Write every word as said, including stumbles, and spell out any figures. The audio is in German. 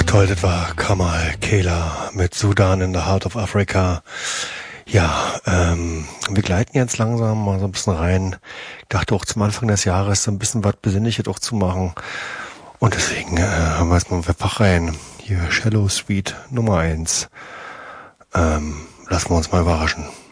Toll, das war Kamal Kela mit Sudan in the Heart of Africa. Ja, ähm, wir gleiten jetzt langsam mal so ein bisschen rein. Ich dachte auch zum Anfang des Jahres so ein bisschen was Besinnliches auch zu machen. Und deswegen äh, haben wir jetzt mal Fach rein. Hier Shallow Suite Nummer eins. Ähm, lassen wir uns mal überraschen.